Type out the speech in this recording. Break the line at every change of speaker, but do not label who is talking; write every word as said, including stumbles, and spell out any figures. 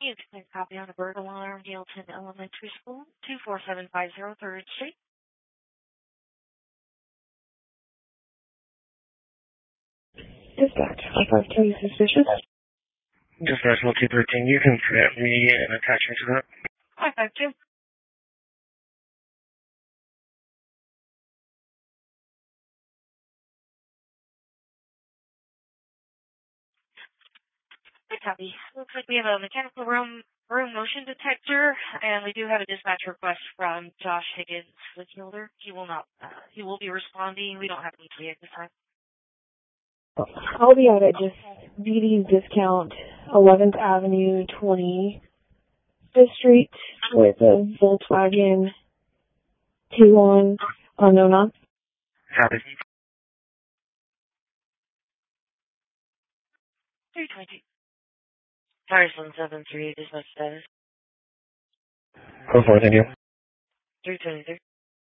You can copy on the bird alarm, Hamilton Elementary School, two four seven five zero third Street.
Dispatch, five five two, suspicious.
Dispatch one two thirteen, you can grant me an attachment to that.
five five two. Good copy. Looks like we have a mechanical room room motion detector, and we do have a dispatch request from Josh Higgins with Hilder. He will not, uh, he will be responding. We don't have an E T A at this time.
I'll be out at just D D's Discount, eleventh Avenue, twenty-fifth Street, with a Volkswagen Tiguan unknown on.
Copy.
three twenty. Tires one seven three, dispatch status.
Go for it, thank you.
three twenty-three.